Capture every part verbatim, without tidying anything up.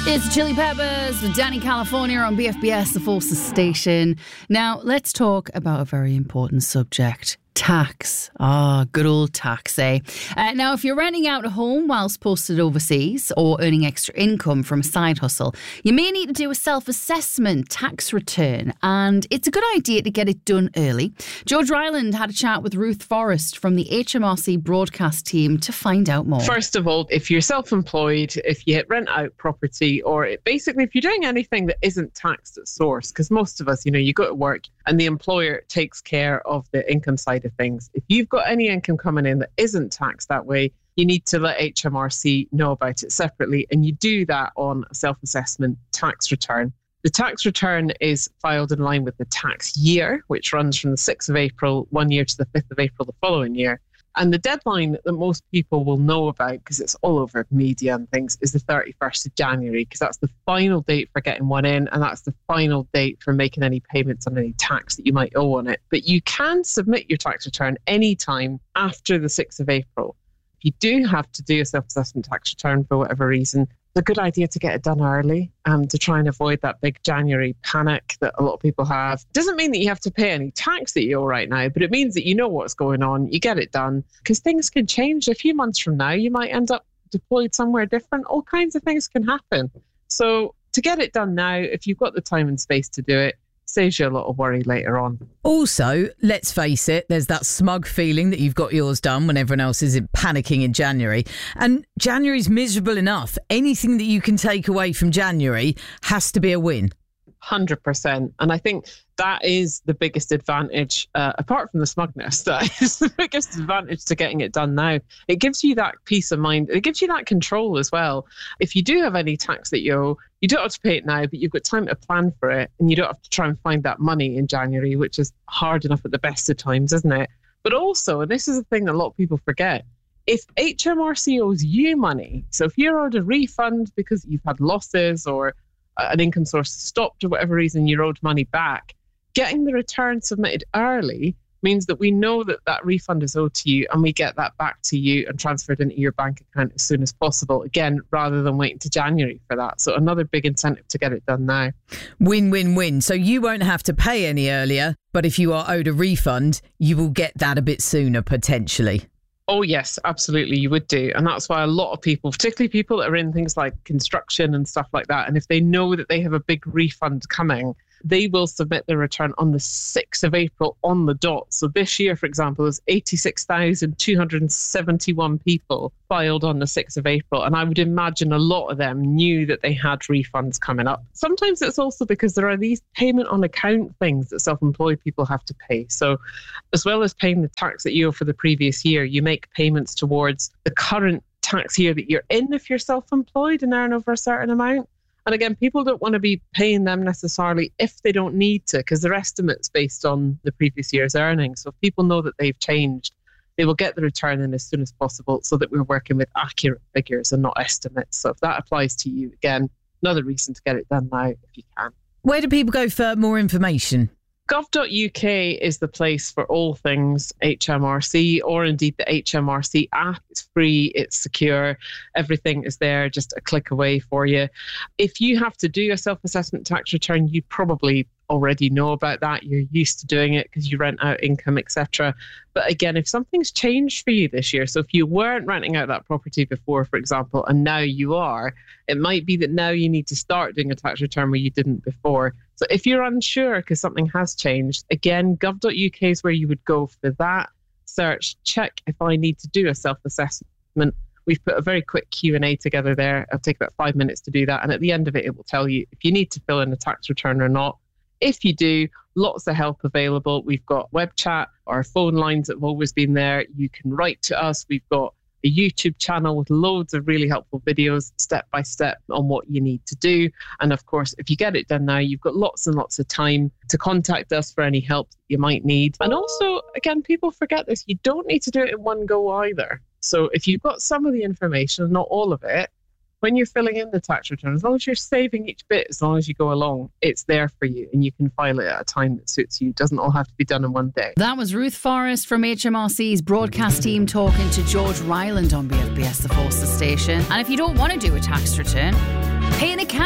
It's Chili Peppers with Danny California on B F B S, the Forces station. Now, let's talk about a very important subject. Tax. Ah, oh, good old tax, eh? Uh, now, if you're renting out a home whilst posted overseas or earning extra income from a side hustle, you may need to do a self-assessment tax return, and it's a good idea to get it done early. George Ryland had a chat with Ruth Forrest from the H M R C broadcast team to find out more. First of all, if you're self-employed, if you rent out property, or it, basically if you're doing anything that isn't taxed at source, because most of us, you know, you go to work and the employer takes care of the income side of things. If you've got any income coming in that isn't taxed that way, you need to let H M R C know about it separately, and you do that on a self-assessment tax return. The tax return is filed in line with the tax year, which runs from the sixth of April one year to the fifth of April the following year. And the deadline that most people will know about, because it's all over media and things, is the thirty-first of January, because that's the final date for getting one in, and that's the final date for making any payments on any tax that you might owe on it. But you can submit your tax return anytime after the sixth of April. If you do have to do a self-assessment tax return for whatever reason, it's a good idea to get it done early um, to try and avoid that big January panic that a lot of people have. Doesn't mean that you have to pay any tax that you owe right now, but it means that you know what's going on, you get it done, because things can change. A few months from now, you might end up deployed somewhere different. All kinds of things can happen. So to get it done now, if you've got the time and space to do it, saves you a lot of worry later on. Also, let's face it, there's that smug feeling that you've got yours done when everyone else is panicking in January. And January's miserable enough. Anything that you can take away from January has to be a win. one hundred percent. And I think that is the biggest advantage, uh, apart from the smugness, that is the biggest advantage to getting it done now. It gives you that peace of mind. It gives you that control as well. If you do have any tax that you owe, you don't have to pay it now, but you've got time to plan for it, and you don't have to try and find that money in January, which is hard enough at the best of times, isn't it? But also, and this is a thing that a lot of people forget, if H M R C owes you money, so if you're owed a refund because you've had losses or an income source stopped or whatever reason you're owed money back, getting the return submitted early means that we know that that refund is owed to you, and we get that back to you and transferred into your bank account as soon as possible, again, rather than waiting to January for that. So another big incentive to get it done now. Win, win, win. So you won't have to pay any earlier, but if you are owed a refund, you will get that a bit sooner potentially. Oh, yes, absolutely, you would do. And that's why a lot of people, particularly people that are in things like construction and stuff like that, and if they know that they have a big refund coming, they will submit their return on the sixth of April on the dot. So this year, for example, there's eighty-six thousand two hundred seventy-one people filed on the sixth of April. And I would imagine a lot of them knew that they had refunds coming up. Sometimes it's also because there are these payment on account things that self-employed people have to pay. So as well as paying the tax that you owe for the previous year, you make payments towards the current tax year that you're in if you're self-employed and earn over a certain amount. And again, people don't want to be paying them necessarily if they don't need to, because their estimate's based on the previous year's earnings. So if people know that they've changed, they will get the return in as soon as possible so that we're working with accurate figures and not estimates. So if that applies to you, again, another reason to get it done now if you can. Where do people go for more information? gov dot U K is the place for all things H M R C, or indeed the H M R C app. It's free, it's secure, everything is there, just a click away for you. If you have to do a self-assessment tax return, you probably already know about that. You're used to doing it because you rent out income, et cetera. But again, if something's changed for you this year, so if you weren't renting out that property before, for example, and now you are, it might be that now you need to start doing a tax return where you didn't before. So if you're unsure because something has changed, again, gov dot U K is where you would go for that. Search, check if I need to do a self-assessment. We've put a very quick Q and A together there. It'll take about five minutes to do that. And at the end of it, it will tell you if you need to fill in a tax return or not. If you do, lots of help available. We've got web chat, our phone lines have always been there. You can write to us. We've got a YouTube channel with loads of really helpful videos, step by step, on what you need to do. And of course, if you get it done now, you've got lots and lots of time to contact us for any help that you might need. And also, again, people forget this, you don't need to do it in one go either. So if you've got some of the information, not all of it, when you're filling in the tax return, as long as you're saving each bit, as long as you go along, it's there for you and you can file it at a time that suits you. It doesn't all have to be done in one day. That was Ruth Forrest from H M R C's broadcast team talking to George Ryland on B F B S, the Forces station. And if you don't want to do a tax return, pay an account.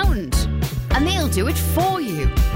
do it for you.